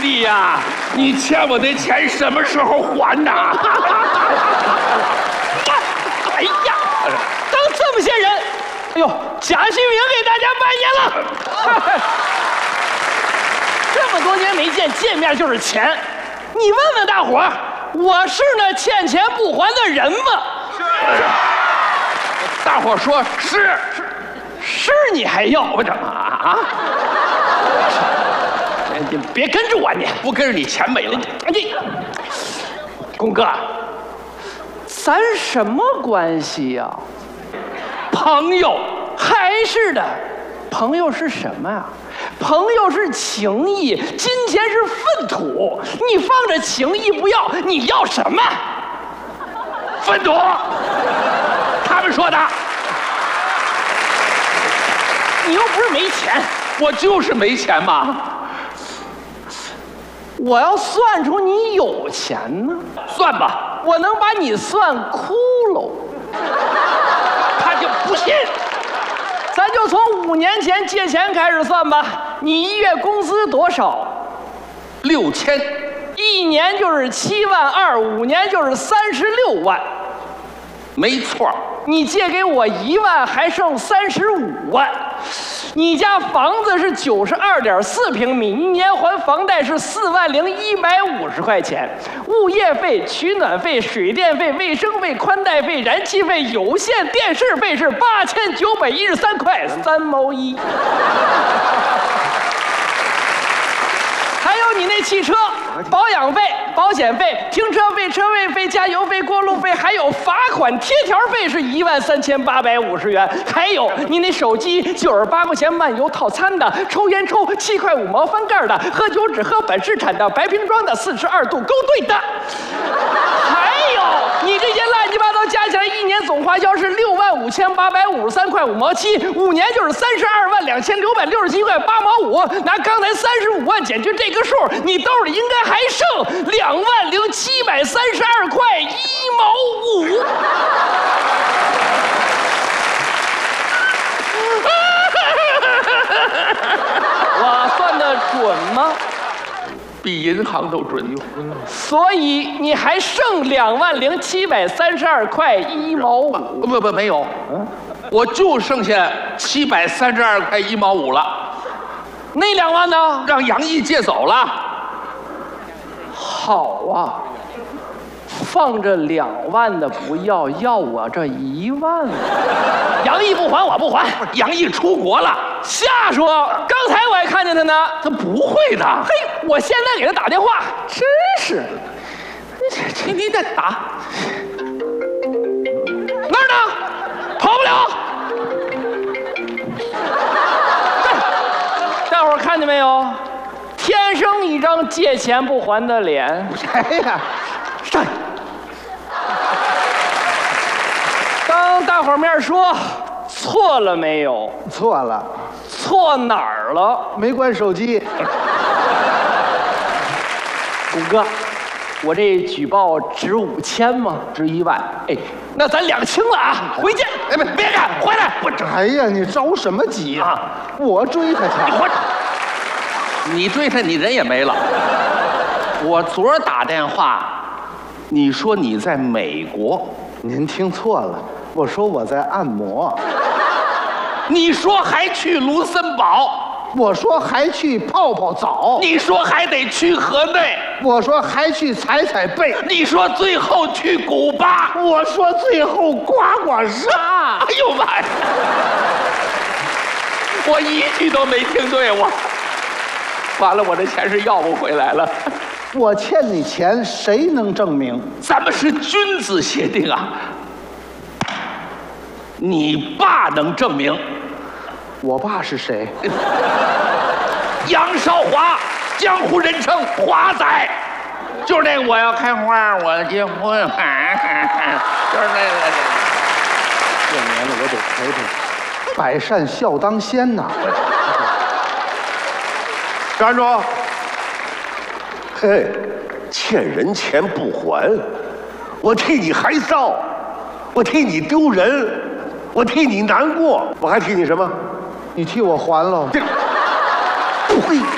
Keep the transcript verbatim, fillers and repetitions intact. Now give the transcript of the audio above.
弟呀，你欠我的钱什么时候还呐？ 哎呀，当这么些人，哎呦，贾旭明给大家拜年了。这么多年没见，见面就是钱。你问问大伙儿，我是那欠钱不还的人吗？ 是。大伙儿说是， 是你还要不成啊？你别跟着我，你不跟着你钱没了。 你，公哥，咱什么关系呀？朋友，还是的，朋友是什么呀？朋友是情谊，金钱是粪土。你放着情谊不要，你要什么？ 粪土。他们说的。 你又不是没钱， 我就是没钱嘛。 我要算出你有钱呢， 算吧， 我能把你算窟窿。 他就不信。 咱就从五年前借钱开始算吧。你一月工资多少？ 六千。 一年就是七万二，五年就是三十六万。 没错。 你借给我一万，还剩三十五万。你家房子是九十二点四平米，一年还房贷是四万零一百五十块钱，物业费、取暖费、水电费、卫生费、宽带费、燃气费、有线电视费是八千九百一十三块三毛一。还有你那汽车保养费、保险费、停车费、车位费、加油费、过路费，还有罚款贴条费是一万三千八百五十元。还有你那手机九十八块钱漫游套餐的，抽烟抽七块五毛翻盖的，喝酒只喝本市产的白瓶装的，四十二度勾兑的。还有你这些乱七八糟加起来，一年总花销是六万五千八百五十三块五毛七，五年就是三十二万两千六百六十七块八毛五。拿刚才三十五万减去这个数，你兜里应该还剩两万零七百三十二块一毛五。我算得准吗？ 比银行都准用。 所以你还剩两万零七百三十二块一毛五。 不不没有，嗯，我就剩下七百三十二块一毛五了。 那两万呢？ 让杨毅借走了。 好啊，放着两万的不要，要我这一万。杨毅不还，我不还。 杨毅出国了。 瞎说！刚才我还看见他呢。 他不会的。 嘿，我现在给他打电话，真是。 你你再打。 那儿呢？跑不了。大伙儿看见没有？天生一张借钱不还的脸。 谁呀？ 上去。当大伙儿面说，错了没有？ 错了。 错哪儿了？ 没关手机。 谷哥，我这举报值五千吗？ 值一万。 哎，那咱两清了啊！回见。 哎，别别干，回来！我这…… 哎呀，你着什么急呀、啊？我追他去。 你活着。你追他，你人也没了。我昨儿打电话，你说你在美国。 您听错了，我说我在按摩。 你说还去卢森堡， 我说还去泡泡澡， 你说还得去河内， 我说还去踩踩背， 你说最后去古巴， 我说最后刮刮痧。 哎呦妈呀！我一句都没听对，我完了，我这钱是要不回来了。 我欠你钱，谁能证明？ 咱们是君子协定啊。你爸能证明。 我爸是谁？ 杨少华，江湖人称华仔，就是那个我要开花，我要结婚，就是那个。 过年了，我得陪陪。百善孝当先呐。 站住！嘿，欠人钱不还，我替你害臊，我替你丢人，我替你难过，我还替你什么？ 你替我还了。 这，呸！